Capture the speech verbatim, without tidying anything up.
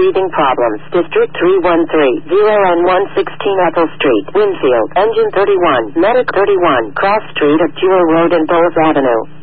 breathing problems. District three one three, zero and one sixteen Ethel Street, Winfield. Engine thirty-one, Medic thirty-one, Cross Street at Jewel Road and Bowles Avenue.